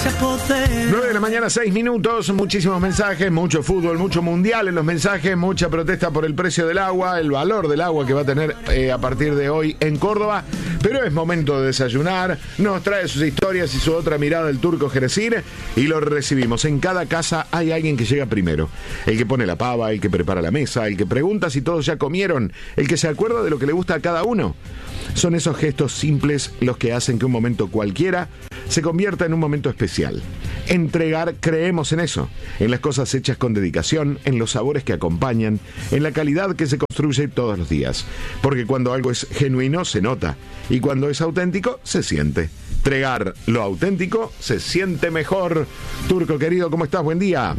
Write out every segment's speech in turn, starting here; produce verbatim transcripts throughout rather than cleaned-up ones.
nueve de la mañana, seis minutos, muchísimos mensajes, mucho fútbol, mucho mundial en los mensajes, mucha protesta por el precio del agua, el valor del agua que va a tener eh, a partir de hoy en Córdoba. Pero es momento de desayunar, nos trae sus historias y su otra mirada el Turco Jerezir y lo recibimos. En cada casa hay alguien que llega primero, el que pone la pava, el que prepara la mesa, el que pregunta si todos ya comieron, el que se acuerda de lo que le gusta a cada uno. Son esos gestos simples los que hacen que un momento cualquiera se convierta en un momento especial. Entregar, creemos en eso, en las cosas hechas con dedicación, en los sabores que acompañan, en la calidad que se construye todos los días. Porque cuando algo es genuino se nota, y cuando es auténtico se siente. Entregar lo auténtico se siente mejor. Turco querido, ¿cómo estás? Buen día.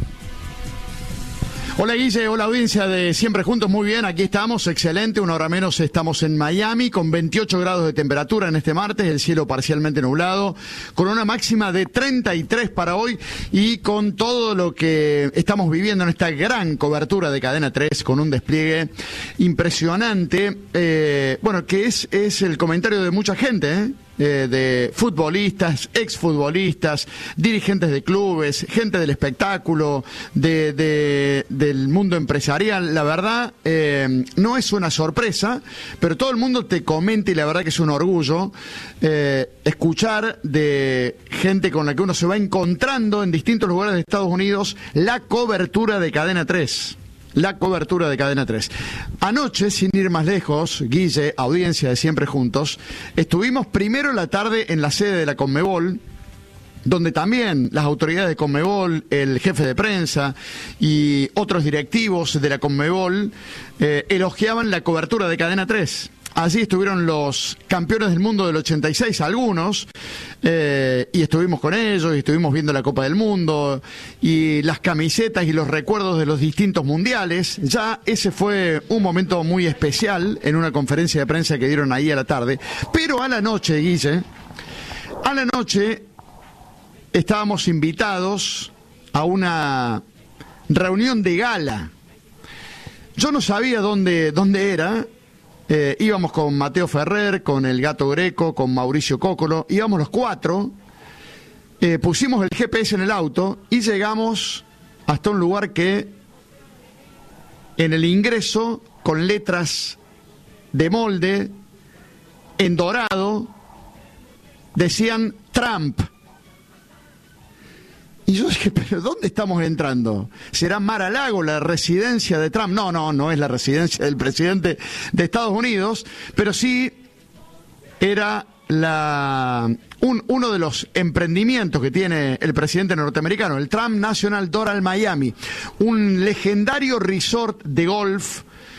Hola Guille, hola audiencia de Siempre Juntos, muy bien, aquí estamos, excelente, una hora menos estamos en Miami con veintiocho grados de temperatura en este martes, el cielo parcialmente nublado, con una máxima de treinta y tres para hoy y con todo lo que estamos viviendo en esta gran cobertura de Cadena tres con un despliegue impresionante, eh, bueno, que es, es el comentario de mucha gente, ¿eh? Eh, de futbolistas, exfutbolistas, dirigentes de clubes, gente del espectáculo, de, de, del mundo empresarial. La verdad, eh, no es una sorpresa, pero todo el mundo te comenta y la verdad que es un orgullo eh, escuchar de gente con la que uno se va encontrando en distintos lugares de Estados Unidos la cobertura de Cadena tres. La cobertura de Cadena tres. Anoche, sin ir más lejos, Guille, audiencia de Siempre Juntos, estuvimos primero en la tarde en la sede de la Conmebol, donde también las autoridades de Conmebol, el jefe de prensa y otros directivos de la Conmebol eh, elogiaban la cobertura de Cadena tres. Allí estuvieron los campeones del mundo del ochenta y seis, algunos, eh, y estuvimos con ellos, y estuvimos viendo la Copa del Mundo, y las camisetas y los recuerdos de los distintos mundiales. Ya ese fue un momento muy especial en una conferencia de prensa que dieron ahí a la tarde. Pero a la noche, Guille, a la noche estábamos invitados a una reunión de gala. Yo no sabía dónde, dónde era. Eh, íbamos con Mateo Ferrer, con el Gato Greco, con Mauricio Cócolo, íbamos los cuatro, eh, pusimos el G P S en el auto y llegamos hasta un lugar que en el ingreso, con letras de molde, en dorado, decían Trump. Y yo dije, ¿pero dónde estamos entrando? ¿Será Mar-a-Lago, la residencia de Trump? No, no, no es la residencia del presidente de Estados Unidos, pero sí era la un, uno de los emprendimientos que tiene el presidente norteamericano, el Trump National Doral Miami, un legendario resort de golf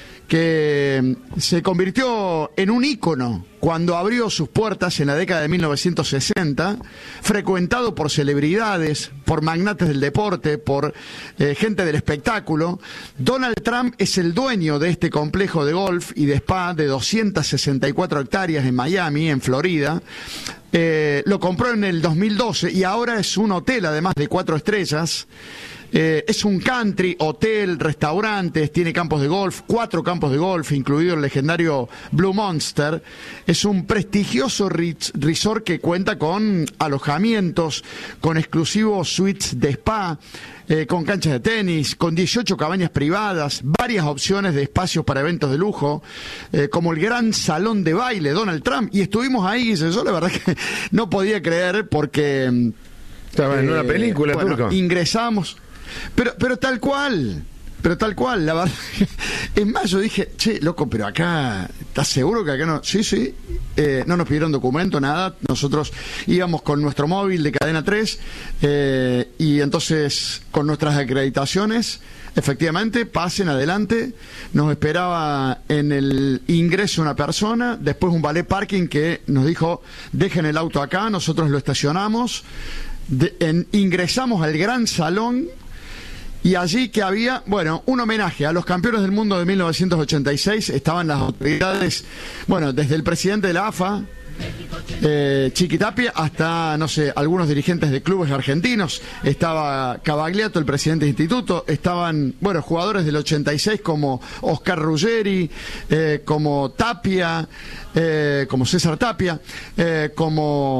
que se convirtió en un ícono cuando abrió sus puertas en la década de mil novecientos sesenta, frecuentado por celebridades, por magnates del deporte, por eh, gente del espectáculo. Donald Trump es el dueño de este complejo de golf y de spa de doscientas sesenta y cuatro hectáreas en Miami, en Florida. Eh, lo compró en el dos mil doce y ahora es un hotel, además de cuatro estrellas. Eh, es un country, hotel, restaurantes, tiene campos de golf, cuatro campos de golf, incluido el legendario Blue Monster. Es un prestigioso resort que cuenta con alojamientos, con exclusivos suites de spa, eh, con canchas de tenis, con dieciocho cabañas privadas, varias opciones de espacios para eventos de lujo, eh, como el gran salón de baile Donald Trump. Y estuvimos ahí, y yo la verdad que no podía creer porque... Estaba eh, en una película, bueno, Turco. Ingresamos... Pero, pero tal cual, pero tal cual, la verdad. Es más, yo dije, che, loco, pero acá, ¿estás seguro que acá no? Sí, sí, eh, no nos pidieron documento, nada. Nosotros íbamos con nuestro móvil de Cadena tres eh, y entonces con nuestras acreditaciones, efectivamente, pasen adelante. Nos esperaba en el ingreso una persona, después un valet parking que nos dijo, dejen el auto acá, nosotros lo estacionamos, de, en, ingresamos al gran salón. Y allí que había, bueno, un homenaje a los campeones del mundo de mil novecientos ochenta y seis, estaban las autoridades, bueno, desde el presidente de la A F A, eh, Chiqui Tapia, hasta, no sé, algunos dirigentes de clubes argentinos. Estaba Cavagliato, el presidente del instituto, estaban, bueno, jugadores del ochenta y seis como Oscar Ruggeri, eh, como Tapia, eh, como César Tapia, eh, como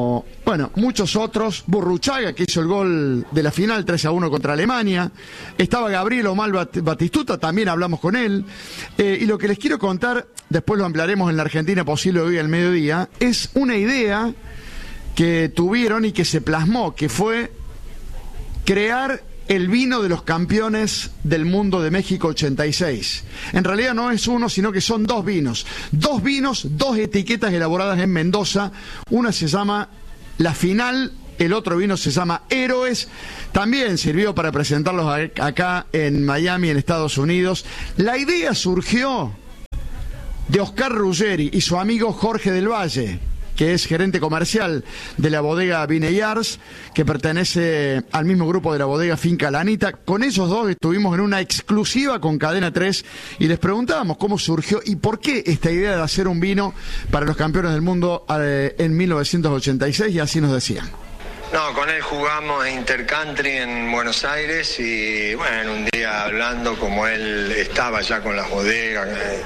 Bueno, muchos otros. Burruchaga, que hizo el gol de la final tres a uno contra Alemania. Estaba Gabriel Omar Batistuta, también hablamos con él. Eh, y lo que les quiero contar, después lo ampliaremos en la Argentina posible hoy al mediodía, es una idea que tuvieron y que se plasmó, que fue crear el vino de los campeones del mundo de México ochenta y seis. En realidad no es uno, sino que son dos vinos. Dos vinos, dos etiquetas elaboradas en Mendoza. Una se llama La Final, el otro vino se llama Héroes. También sirvió para presentarlos acá en Miami, en Estados Unidos. La idea surgió de Oscar Ruggeri y su amigo Jorge del Valle, que es gerente comercial de la bodega Vineyards, que pertenece al mismo grupo de la bodega Finca Lanita. Con ellos dos estuvimos en una exclusiva con Cadena tres y les preguntábamos cómo surgió y por qué esta idea de hacer un vino para los campeones del mundo eh, en mil novecientos ochenta y seis, y así nos decían. No, con él jugamos Intercountry en Buenos Aires y bueno, un día hablando, como él estaba ya con las bodegas, eh,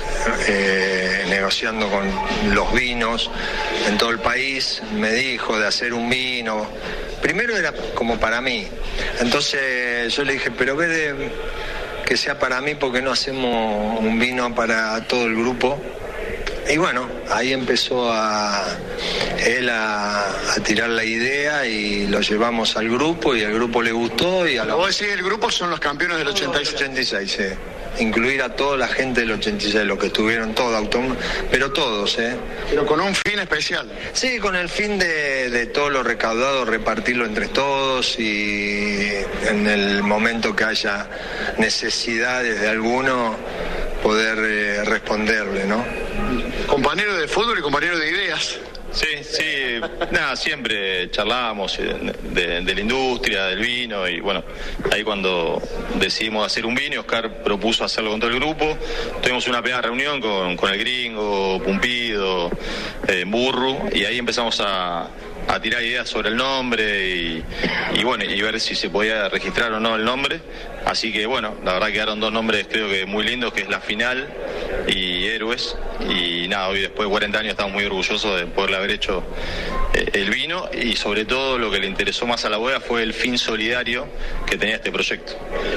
eh, negociando con los vinos en todo el país, me dijo de hacer un vino. Primero era como para mí, entonces yo le dije, pero ve de que sea para mí, porque no hacemos un vino para todo el grupo. Y bueno, ahí empezó a él a, a tirar la idea y lo llevamos al grupo y al grupo le gustó. Y a la... ¿Vos decís el grupo son los campeones del ochenta y seis? ochenta y seis, sí. Incluir a toda la gente del ochenta y seis, los que estuvieron todos, autom... pero todos, ¿eh? Pero con un fin especial. Sí, con el fin de, de todo lo recaudado repartirlo entre todos y en el momento que haya necesidades de alguno poder eh, responderle, ¿no? Compañero de fútbol y compañero de ideas. Sí, sí, nada, siempre charlábamos de, de, de la industria, del vino, y bueno, ahí cuando decidimos hacer un vino, Oscar propuso hacerlo con todo el grupo. Tuvimos una primera reunión con, con el Gringo, Pumpido, eh, Burru, y ahí empezamos a, a tirar ideas sobre el nombre y, y bueno, y ver si se podía registrar o no el nombre. Así que bueno, la verdad quedaron dos nombres creo que muy lindos, que es La Final y Héroes. Y nada, hoy después de cuarenta años estamos muy orgullosos de poderle haber hecho eh, el vino, y sobre todo lo que le interesó más a la bodega fue el fin solidario que tenía este proyecto.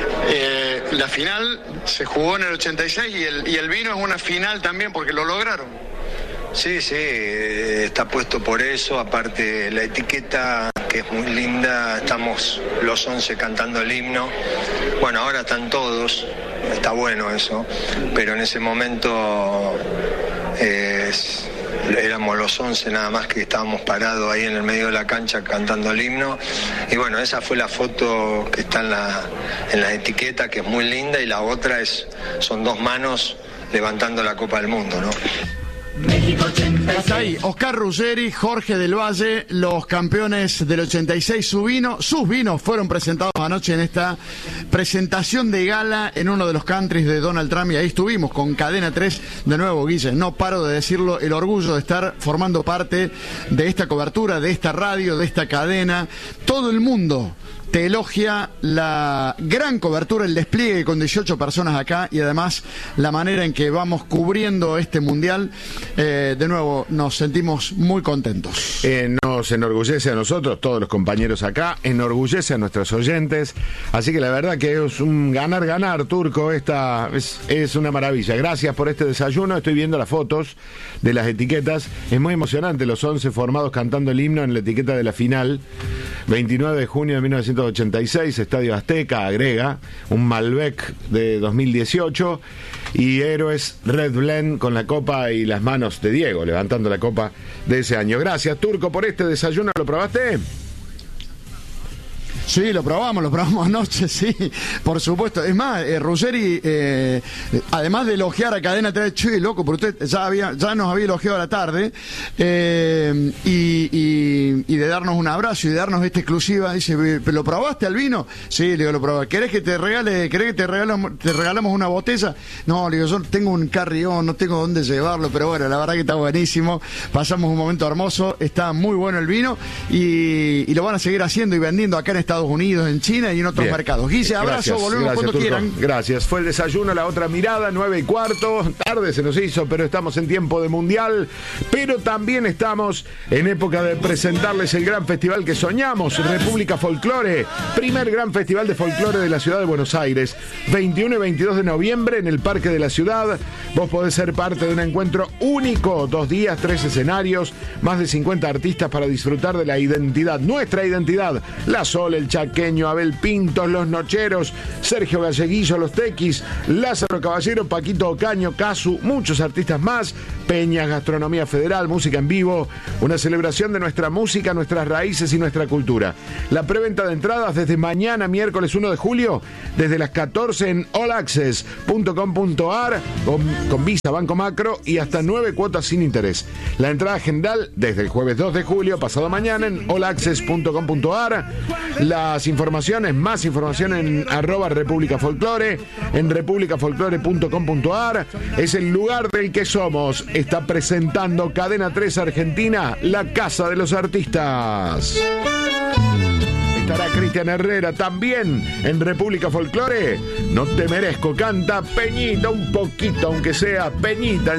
Eh, la final se jugó en el ochenta y seis y el, y el vino es una final también porque lo lograron. Sí, sí, está puesto por eso, aparte la etiqueta que es muy linda, estamos los once cantando el himno. Bueno, ahora están todos, está bueno eso, pero en ese momento eh, éramos los once nada más que estábamos parados ahí en el medio de la cancha cantando el himno. Y bueno, esa fue la foto que está en la, en la etiqueta, que es muy linda, y la otra es son dos manos levantando la Copa del Mundo, ¿no? México ochenta y seis. Está ahí Oscar Ruggeri, Jorge del Valle, los campeones del ochenta y seis. Su vino, sus vinos fueron presentados anoche en esta presentación de gala en uno de los countries de Donald Trump, y ahí estuvimos con Cadena tres. De nuevo, Guille, no paro de decirlo, el orgullo de estar formando parte de esta cobertura, de esta radio, de esta cadena. Todo el mundo te elogia la gran cobertura, el despliegue con dieciocho personas acá, y además la manera en que vamos cubriendo este mundial. Eh, de nuevo, nos sentimos muy contentos. Eh, nos enorgullece a nosotros, todos los compañeros acá, enorgullece a nuestros oyentes, así que la verdad que es un ganar-ganar, Turco, esta es, es una maravilla. Gracias por este desayuno, estoy viendo las fotos de las etiquetas, es muy emocionante, los once formados cantando el himno en la etiqueta de La Final, veintinueve de junio de mil novecientos ochenta y seis, Estadio Azteca, agrega, un Malbec de dos mil dieciocho, y Héroes Red Blend con la copa y las manos de Diego, levantando la copa de ese año. Gracias, Turco, por este desayuno. ¿Lo probaste? Sí, lo probamos, lo probamos anoche, sí, por supuesto. Es más, eh, Ruggeri, eh, además de elogiar a Cadena tres, che, loco, porque usted ya había, ya nos había elogiado a la tarde, eh, y, y, y de darnos un abrazo y de darnos esta exclusiva, dice, ¿lo probaste al vino? Sí, le digo, lo probé. ¿Querés que te regale, querés que te regalamos, te regalamos una botella? No, le digo, yo tengo un carrión, no tengo dónde llevarlo, pero bueno, la verdad que está buenísimo. Pasamos un momento hermoso, está muy bueno el vino, y, y lo van a seguir haciendo y vendiendo acá en Estados Estados Unidos, en China y en otros Bien. mercados. Guille, abrazo, Gracias, volvemos gracias, cuando Turco. quieran. Gracias. Fue el desayuno, la otra mirada, nueve y cuarto. Tarde se nos hizo, pero estamos en tiempo de mundial. Pero también estamos en época de presentarles el gran festival que soñamos, República Folklore. Primer gran festival de folclore de la ciudad de Buenos Aires. veintiuno y veintidós de noviembre en el Parque de la Ciudad. Vos podés ser parte de un encuentro único. Dos días, tres escenarios, más de cincuenta artistas para disfrutar de la identidad, nuestra identidad. La Sol, el Chaqueño, Abel Pintos, Los Nocheros, Sergio Galleguillo, Los Tequis, Lázaro Caballero, Paquito Ocaño, Casu, muchos artistas más. Peñas, gastronomía federal, música en vivo. Una celebración de nuestra música, nuestras raíces y nuestra cultura. La preventa de entradas desde mañana, miércoles uno de julio, desde las catorce en all access punto com punto a r con, con Visa, Banco Macro y hasta nueve cuotas sin interés. La entrada general desde el jueves dos de julio, pasado mañana, en all access punto com punto a r. Las informaciones, más información en arroba República Folklore, en república folklore punto com punto a r. Es el lugar del que somos. Está presentando Cadena tres Argentina, la casa de los artistas. Estará Cristian Herrera también en República Folklore. No te merezco, canta Peñita un poquito, aunque sea Peñita.